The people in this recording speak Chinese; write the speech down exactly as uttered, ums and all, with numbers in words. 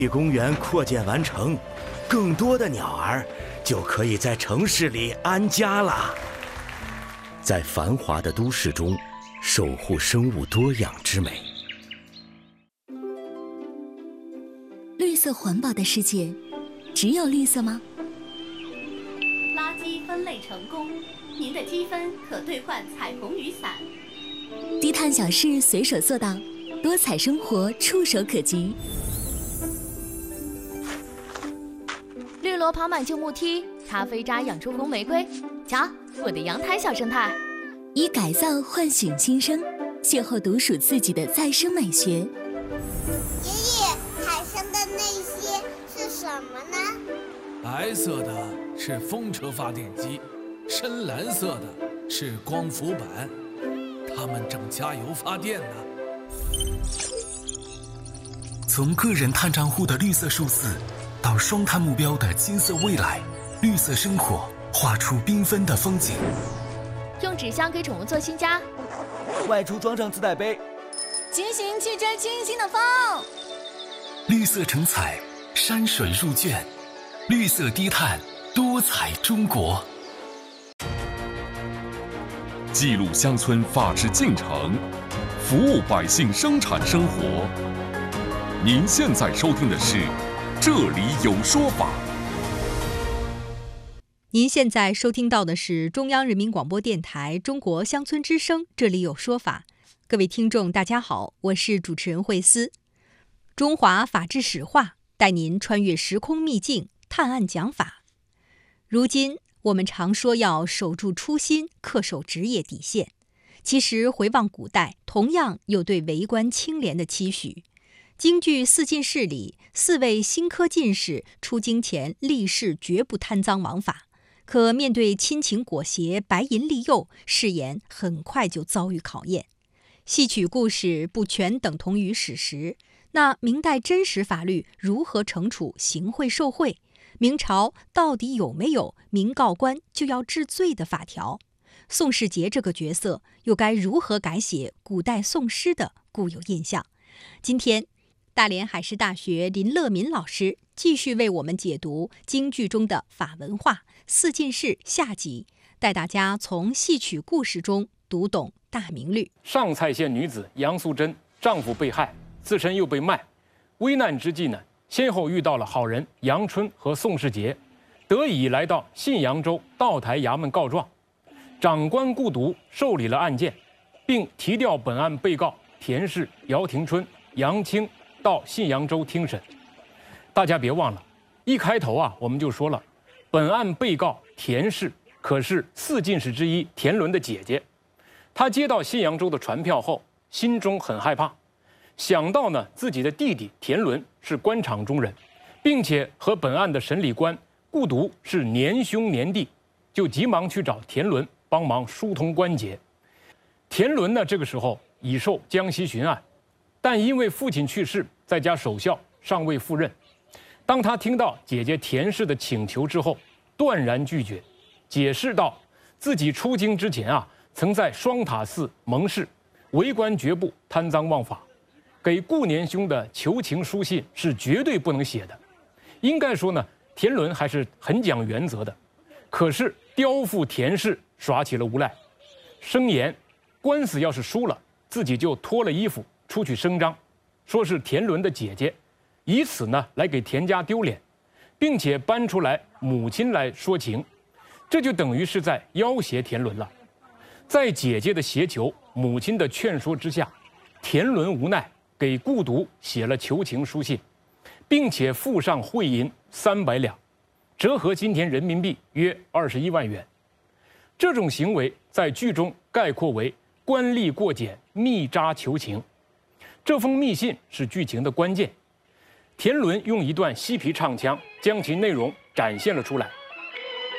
公园扩建完成，更多的鸟儿就可以在城市里安家了。在繁华的都市中，守护生物多样之美。 绿色环保的世界，只有绿色吗？ 垃圾分类成功，您的积分可兑换彩虹雨伞。 低碳小事随手做到，多彩生活触手可及。 绿萝爬满旧木梯，咖啡渣养出红玫瑰。瞧，我的阳台小生态。 以改造唤醒新生，邂逅独属自己的再生美学。爷爷，海上的那些是什么呢？ 白色的是风车发电机，深蓝色的是光伏板，它们正加油发电呢。 从个人碳账户的绿色数字，到双碳目标的金色未来，绿色生活画出缤纷的风景。 用纸箱给宠物做新家， 外出装上自带杯， 骑行去追清新的风。 绿色成彩，山水入卷，绿色低碳，多彩中国。 记录乡村发展进程，服务百姓生产生活。您现在收听的是《这里有说法》。 您现在收听到的是中央人民广播电台中国乡村之声，这里有说法。各位听众大家好，我是主持人慧思。中华法治史话带您穿越时空秘境，探案讲法。如今我们常说要守住初心，恪守职业底线，其实回望古代，同样有对为官清廉的期许。京剧四进士里，四位新科进士出京前立誓绝不贪赃枉法，可面对亲情裹挟、白银利诱，誓言很快就遭遇考验。戏曲故事不全等同于史实，那明代真实法律如何惩处行贿受贿？明朝到底有没有明告官就要治罪的法条？宋世杰这个角色又该如何改写古代宋诗的固有印象？今天大连海事大学林乐民老师继续为我们解读京剧中的法文化四进士下集，带大家从戏曲故事中读懂大明律。 上蔡县女子杨素贞，丈夫被害，自身又被卖，危难之际呢，先后遇到了好人杨春和宋世杰，得以来到信阳州道台衙门告状。长官顾独受理了案件，并提调本案被告田氏、姚廷春、杨清到信阳州听审。大家别忘了，一开头啊，我们就说了，本案被告田氏可是四进士之一田伦的姐姐。她接到信阳州的传票后，心中很害怕，想到呢自己的弟弟田伦是官场中人，并且和本案的审理官顾独是年兄年弟，就急忙去找田伦帮忙疏通关节。田伦呢，这个时候已受江西巡案，但因为父亲去世，在家守孝，尚未赴任。当他听到姐姐田氏的请求之后，断然拒绝，解释道自己出京之前啊，曾在双塔寺蒙氏，为官绝不贪赃枉法，给顾年兄的求情书信是绝对不能写的。应该说呢，田伦还是很讲原则的。可是刁妇田氏耍起了无赖，声言官司要是输了，自己就脱了衣服出去声张，说是田伦的姐姐，以此呢来给田家丢脸，并且搬出来母亲来说情，这就等于是在要挟田伦了。在姐姐的胁求、母亲的劝说之下，田伦无奈给顾独写了求情书信，并且附上贿银三百两，折合今天人民币约二十一万元。这种行为在剧中概括为官吏过简、密扎求情。这封密信是剧情的关键。田伦用一段嬉皮唱腔将其内容展现了出来。